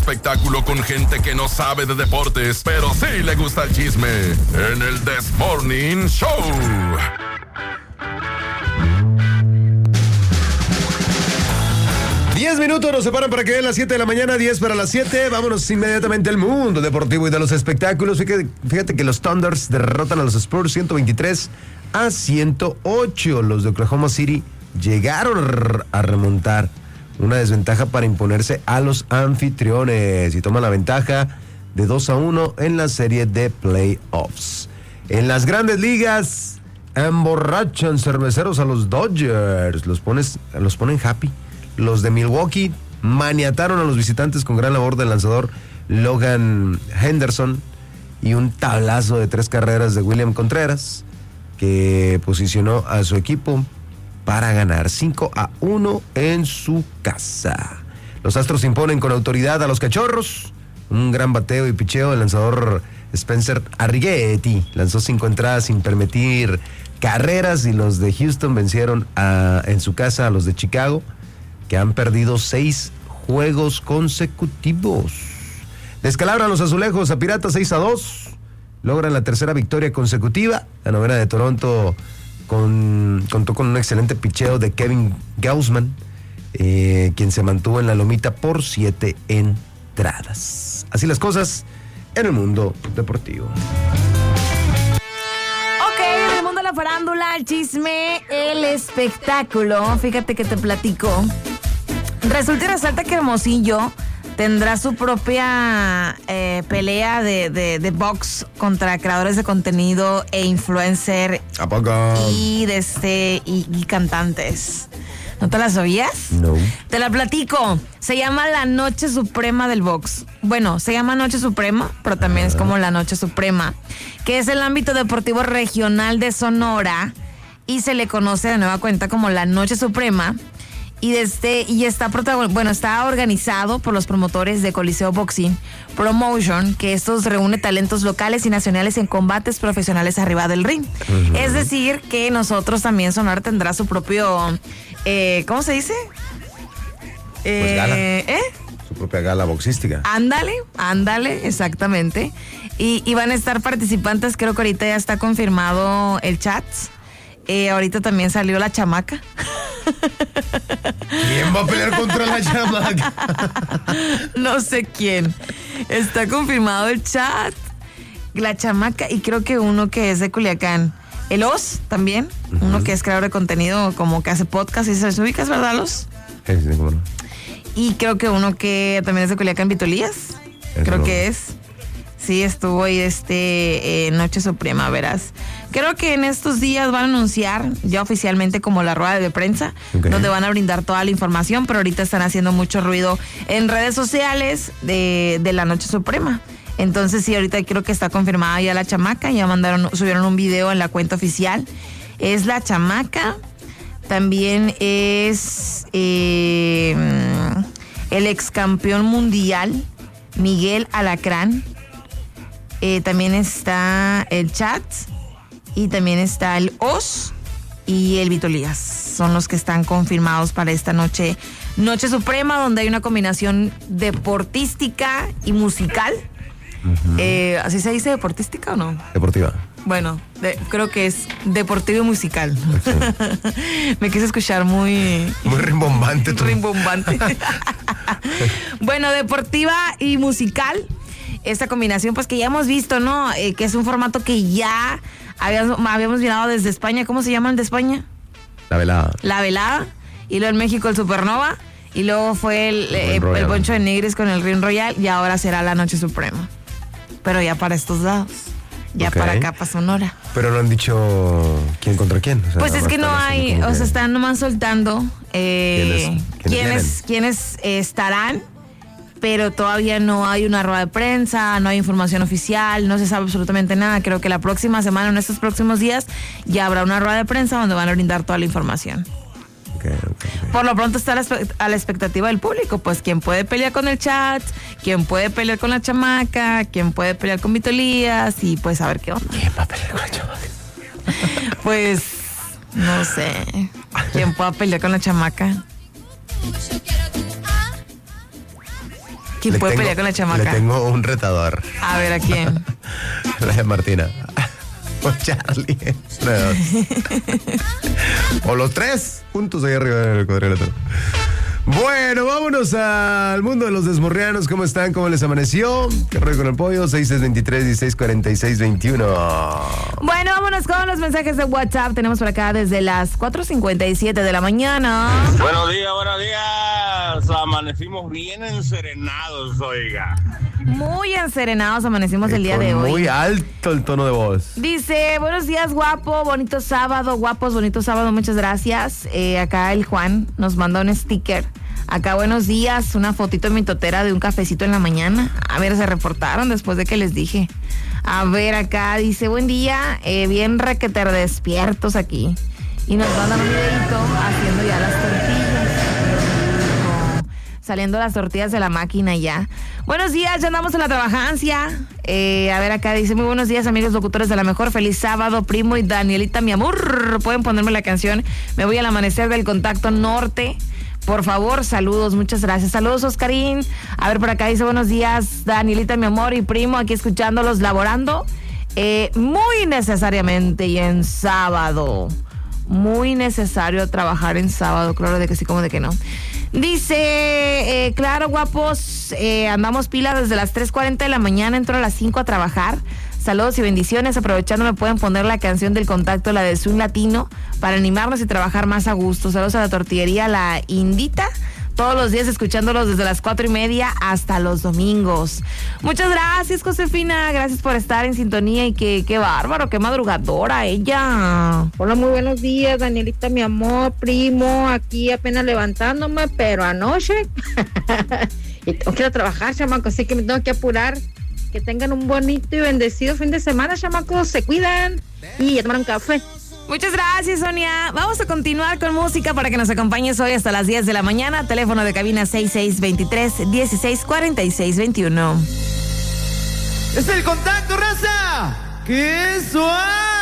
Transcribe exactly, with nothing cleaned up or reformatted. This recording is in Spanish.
espectáculo con gente que no sabe de deportes, pero sí le gusta el chisme. En el This Morning Show. Diez minutos nos separan para que den las siete de la mañana, diez para las siete. Vámonos inmediatamente al mundo deportivo y de los espectáculos. Fíjate, fíjate que los Thunders derrotan a los Spurs ciento veintitrés a ciento ocho. Los de Oklahoma City llegaron a remontar una desventaja para imponerse a los anfitriones y toman la ventaja de dos a uno en la serie de playoffs. En las grandes ligas, emborrachan cerveceros a los Dodgers. Los, pones, los ponen happy. Los de Milwaukee maniataron a los visitantes con gran labor del lanzador Logan Henderson y un tablazo de tres carreras de William Contreras, que posicionó a su equipo para ganar cinco a uno en su casa. Los Astros imponen con autoridad a los Cachorros. Un gran bateo y picheo del lanzador Spencer Arrighetti. Lanzó cinco entradas sin permitir carreras y los de Houston vencieron a, en su casa a los de Chicago, que han perdido seis juegos consecutivos. Descalabran los Azulejos a Piratas seis a dos. Logran la tercera victoria consecutiva. La novena de Toronto con, contó con un excelente picheo de Kevin Gausman, eh, quien se mantuvo en la lomita por siete entradas. Así las cosas en el mundo deportivo. Ok, en el mundo de la farándula, el chisme, el espectáculo. Fíjate que te platico. Resulta y resalta que Hermosillo tendrá su propia eh, pelea de, de, de box contra creadores de contenido e influencer. ¿A poco? Y, de este, y, y cantantes. ¿No te la sabías? No. Te la platico. Se llama la Noche Suprema del Box. Bueno, se llama Noche Suprema, pero también es como la Noche Suprema, que es el ámbito deportivo regional de Sonora y se le conoce de nueva cuenta como la Noche Suprema. Y, desde, y está, bueno, está organizado por los promotores de Coliseo Boxing Promotion, que estos reúne talentos locales y nacionales en combates profesionales arriba del ring. Uh-huh. Es decir, que nosotros también, Sonora tendrá su propio, eh, ¿cómo se dice? Eh, pues gala. ¿Eh? Su propia gala boxística. Ándale, ándale, exactamente. Y, y van a estar participantes, creo que ahorita ya está confirmado el chat. Eh, ahorita también salió la chamaca. ¿Quién va a pelear contra la chamaca? No sé quién. Está confirmado el chat. La chamaca y creo que uno que es de Culiacán. El Oz también. Uh-huh. Uno que es creador de contenido, como que hace podcast y se ubicas, ¿verdad, Los? Sí, sí, cómo no. Y creo que uno que también es de Culiacán, Vitolías. Eso creo no. que es. Sí, estuvo ahí este eh, Noche Suprema, verás. Creo que en estos días van a anunciar ya oficialmente como la rueda de prensa, okay, donde van a brindar toda la información, pero ahorita están haciendo mucho ruido en redes sociales de, de la Noche Suprema. Entonces sí, ahorita creo que está confirmada ya la chamaca, ya mandaron, subieron un video en la cuenta oficial. Es la chamaca, también es eh, el ex campeón mundial Miguel Alacrán. Eh, también está el chat y también está el Oz y el Vitolías. Son los que están confirmados para esta noche, Noche Suprema, donde hay una combinación deportística y musical. Uh-huh. Eh, ¿Así se dice deportística o no? Deportiva. Bueno, de, creo que es deportivo y musical. Sí. Me quise escuchar muy... Muy rimbombante. Tú. Rimbombante. Bueno, deportiva y musical. Esta combinación, pues que ya hemos visto, ¿no? Eh, que es un formato que ya habíamos, habíamos mirado desde España. ¿Cómo se llaman de España? La velada. La velada. Y luego en México el Supernova. Y luego fue el, el, el, el Poncho de Nigris con el Ring Royal. Y ahora será la Noche Suprema. Pero ya para estos lados. Ya okay, para acá, para Sonora. Pero no han dicho quién contra quién. O sea, pues es que no hay, o que... sea, están nomás soltando eh, ¿Quiénes, quiénes, quiénes eh, estarán. Pero todavía no hay una rueda de prensa, no hay información oficial, no se sabe absolutamente nada. Creo que la próxima semana, en estos próximos días, ya habrá una rueda de prensa donde van a brindar toda la información. Okay, okay, okay. Por lo pronto está a la, a la expectativa del público, pues quién puede pelear con el chat, quién puede pelear con la chamaca, quién puede pelear con Vitolías y pues a ver qué onda. ¿Quién va a pelear con la chamaca? Pues, no sé, quién pueda pelear con la chamaca. ¿Quién puede pelear con la chamaca? Le tengo un retador. A ver, ¿a quién? La Martina. O Charlie. Una de dos. O los tres juntos ahí arriba en el cuadrilátero. Bueno, vámonos al mundo de los desmorrianos. ¿Cómo están? ¿Cómo les amaneció? ¿Qué rollo con el pollo? seis seis dos tres, dieciséis cuarenta y seis, veintiuno. Bueno, vámonos con los mensajes de WhatsApp. Tenemos por acá desde las cuatro cincuenta y siete de la mañana. Buenos días, buenos días. Amanecimos bien enserenados, oiga. Muy enserenados amanecimos el día Con de hoy. Muy alto el tono de voz. Dice, buenos días, guapo, bonito sábado, guapos, bonito sábado, muchas gracias. Eh, acá el Juan nos manda un sticker. Acá, buenos días, una fotito en mi totera de un cafecito en la mañana. A ver, se reportaron después de que les dije. A ver, acá dice, buen día, eh, bien requeter despiertos aquí. Y nos mandan un videito haciendo ya las tortillas. Saliendo las tortillas de la máquina ya. Buenos días, ya andamos en la trabajancia. Eh, a ver, acá dice, muy buenos días, amigos locutores de la mejor. Feliz sábado, Primo y Danielita, mi amor. Pueden ponerme la canción Me voy al amanecer del Contacto Norte. Por favor, saludos, muchas gracias. Saludos, Oscarín. A ver, por acá dice, buenos días, Danielita, mi amor y Primo, aquí escuchándolos, laborando. Eh, muy necesariamente y en sábado. Muy necesario trabajar en sábado, claro de que sí, como de que no. Dice, eh, claro, guapos, eh, andamos pila desde las tres cuarenta de la mañana, entro a las cinco a trabajar. Saludos y bendiciones, aprovechando me pueden poner la canción del Contacto, la de Swing Latino, para animarnos y trabajar más a gusto. Saludos a la tortillería La Indita, todos los días escuchándolos desde las cuatro y media hasta los domingos. Muchas gracias, Josefina, gracias por estar en sintonía y que qué bárbaro, qué madrugadora ella. Hola, muy buenos días, Danielita, mi amor, Primo, aquí apenas levantándome, pero anoche y tengo que ir a trabajar, chamaco, así que me tengo que apurar. Que tengan un bonito y bendecido fin de semana, chamacos, se cuidan y ya tomaron café. Muchas gracias, Sonia. Vamos a continuar con música para que nos acompañes hoy hasta las diez de la mañana. Teléfono de cabina seis seis dos tres, dieciséis cuarenta y seis, veintiuno. Es el Contacto, raza. ¡Qué suave!